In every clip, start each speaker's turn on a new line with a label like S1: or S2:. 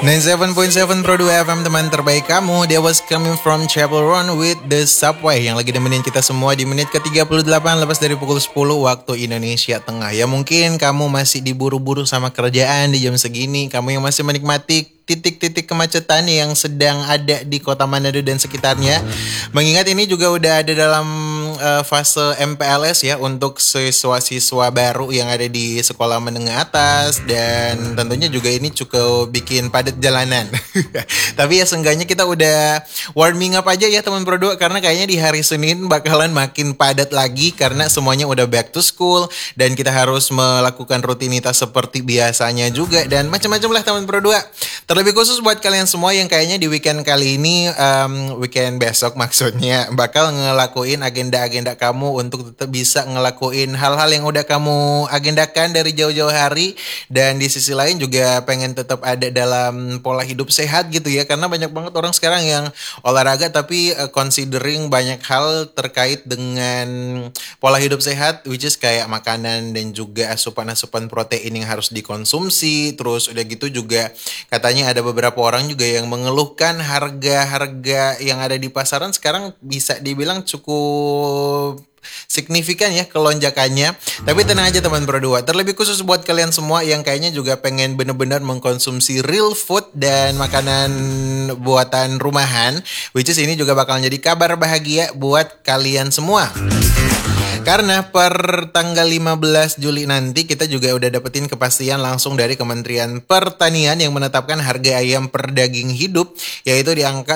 S1: 97.7 Pro 2 FM, teman terbaik kamu. Dia was coming from Chapel Run with the Subway, yang lagi nemenin kita semua di menit ke-38 lepas dari pukul 10 waktu Indonesia Tengah. Ya mungkin kamu masih diburu-buru sama kerjaan di jam segini. Kamu yang masih menikmati titik-titik kemacetan yang sedang ada di kota Manado dan sekitarnya. Mengingat ini juga udah ada dalam fase MPLS ya, untuk siswa-siswa baru yang ada di sekolah menengah atas. Dan tentunya juga ini cukup bikin padat jalanan. Tapi ya seenggaknya kita udah warming up aja ya teman Pro 2, karena kayaknya di hari Senin bakalan makin padat lagi karena semuanya udah back to school dan kita harus melakukan rutinitas seperti biasanya juga dan macam-macam lah teman Pro 2. Terlebih khusus buat kalian semua yang kayaknya di weekend kali ini, weekend besok maksudnya, bakal ngelakuin agenda-agenda kamu untuk tetap bisa ngelakuin hal-hal yang udah kamu agendakan dari jauh-jauh hari. Dan di sisi lain juga pengen tetap ada dalam pola hidup sehat gitu ya, karena banyak banget orang sekarang yang olahraga tapi considering banyak hal terkait dengan pola hidup sehat, which is kayak makanan dan juga asupan-asupan protein yang harus dikonsumsi. Terus udah gitu juga katanya ada beberapa orang juga yang mengeluhkan harga-harga yang ada di pasaran sekarang bisa dibilang cukup signifikan ya kelonjakannya. Tapi tenang aja teman Pro 2. Terlebih khusus buat kalian semua yang kayaknya juga pengen bener-bener mengkonsumsi real food dan makanan buatan rumahan, which is ini juga bakal jadi kabar bahagia buat kalian semua. Karena per tanggal 15 Juli nanti kita juga udah dapetin kepastian langsung dari Kementerian Pertanian yang menetapkan harga ayam per daging hidup, yaitu di angka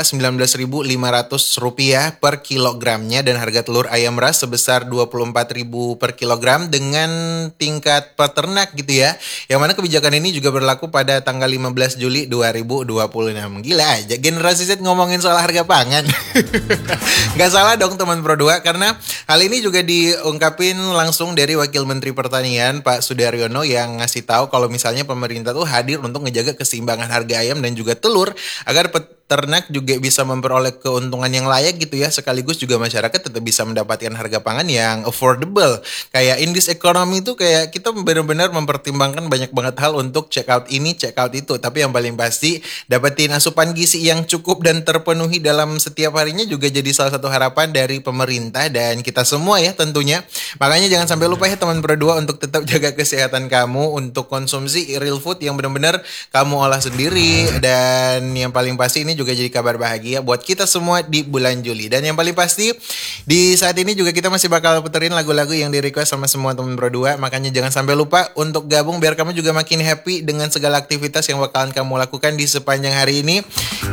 S1: Rp19.500 per kilogramnya, dan harga telur ayam ras sebesar Rp24.000 per kilogram dengan tingkat peternak gitu ya. Yang mana kebijakan ini juga berlaku pada tanggal 15 Juli 2026. Gila aja generasi Z ngomongin soal harga pangan. Gak salah dong teman Pro 2, karena hal ini juga diungkapin langsung dari Wakil Menteri Pertanian Pak Sudaryono yang ngasih tahu kalau misalnya pemerintah tuh hadir untuk ngejaga keseimbangan harga ayam dan juga telur agar peternak juga bisa memperoleh keuntungan yang layak gitu ya, sekaligus juga masyarakat tetap bisa mendapatkan harga pangan yang affordable. Kayak in this economy tuh kayak kita benar-benar mempertimbangkan banyak banget hal untuk check out ini, check out itu, tapi yang paling pasti dapetin asupan gizi yang cukup dan terpenuhi dalam setiap harinya juga jadi salah satu harapan dari pemerintah dan kita semua ya tentunya. Makanya jangan sampai lupa ya teman Pro 2 untuk tetap jaga kesehatan kamu, untuk konsumsi real food yang benar-benar kamu olah sendiri. Dan yang paling pasti ini juga jadi kabar bahagia buat kita semua di bulan Juli. Dan yang paling pasti di saat ini juga kita masih bakal puterin lagu-lagu yang di request sama semua teman Pro 2. Makanya jangan sampai lupa untuk gabung biar kamu juga makin happy dengan segala aktivitas yang bakalan kamu lakukan di sepanjang hari ini.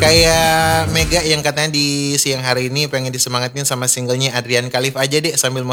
S1: Kayak Mega yang katanya di siang hari ini pengen disemangatin sama singlenya Adrian Khalif aja deh sambil